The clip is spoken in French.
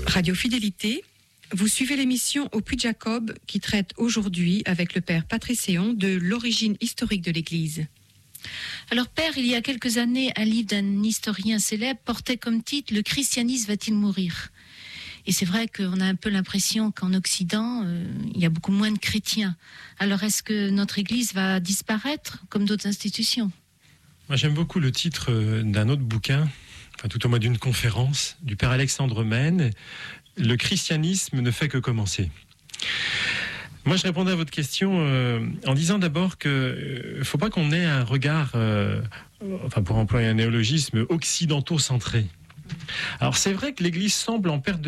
Radio Fidélité, vous suivez l'émission Au Puy de Jacob qui traite aujourd'hui avec le père Patrice Séon de l'origine historique de l'Église. Alors père, il y a quelques années, un livre d'un historien célèbre portait comme titre « Le christianisme va-t-il mourir ?» Et c'est vrai qu'on a un peu l'impression qu'en Occident, il y a beaucoup moins de chrétiens. Alors est-ce que notre Église va disparaître comme d'autres institutions ? Moi j'aime beaucoup le titre d'un autre bouquin, enfin tout au moins d'une conférence, du père Alexandre Mène, « Le christianisme ne fait que commencer ». Moi, je répondais à votre question en disant d'abord qu'il ne faut pas qu'on ait un regard, pour employer un néologisme, occidentaux-centré. Alors, c'est vrai que l'Église semble en perte de